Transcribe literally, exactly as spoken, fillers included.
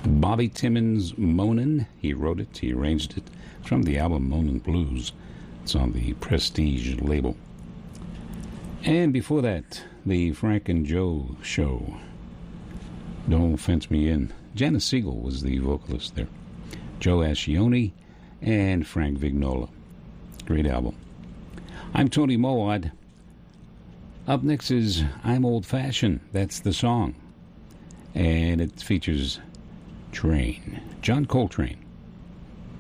Bobby Timmons, Moanin'. He wrote it, he arranged it. It's from the album Moanin' Blues. It's on the Prestige label. And before that, the Frank and Joe Show. Don't Fence Me In. Janis Siegel was the vocalist there. Joe Ascione and Frank Vignola. Great album. I'm Tony Mowat. Up next is I'm Old Fashioned. That's the song. And it features Train. John Coltrane.